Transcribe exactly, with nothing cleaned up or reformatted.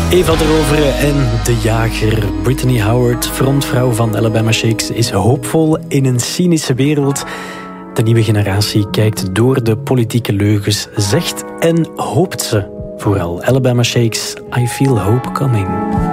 Eva de Rovere en De Jager. Brittany Howard, frontvrouw van Alabama Shakes, is hoopvol in een cynische wereld. De nieuwe generatie kijkt door de politieke leugens, zegt en hoopt ze. Vooral Alabama Shakes, I Feel Hope Coming.